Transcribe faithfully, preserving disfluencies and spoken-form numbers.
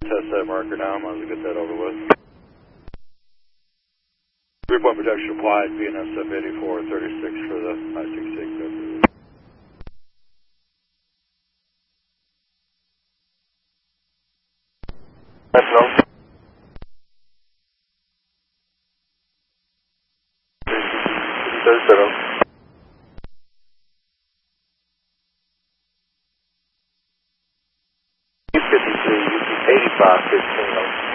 Test that marker now. Might as well get that over with. Three point protection applied. B N S F eighty-four thirty-six for the I sixty-six. That's low. thirty-seven. U fifty-three, U P eighty-five fifteen.